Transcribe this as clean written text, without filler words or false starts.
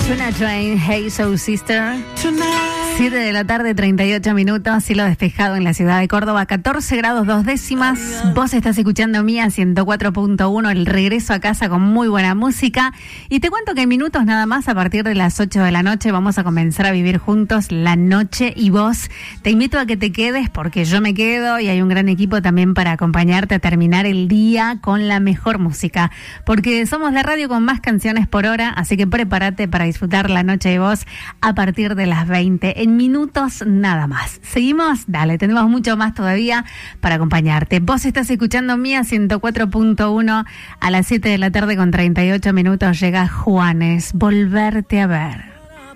Suena Train, Hey Soul Sister. 7 de la tarde, 38 minutos, cielo despejado en la ciudad de Córdoba, 14 grados 2 décimas. Vos estás escuchando Mía 104.1, el regreso a casa con muy buena música. Y te cuento que en minutos nada más, a partir de las 8 de la noche, vamos a comenzar a vivir juntos la noche y vos. Te invito a que te quedes porque yo me quedo y hay un gran equipo también para acompañarte a terminar el día con la mejor música. Porque somos la radio con más canciones por hora, así que prepárate para disfrutar la noche de vos a partir de las 20. En minutos nada más. ¿Seguimos? Dale, tenemos mucho más todavía para acompañarte. Vos estás escuchando Mía 104.1 a las 7 de la tarde con 38 minutos. Llega Juanes, Volverte a ver.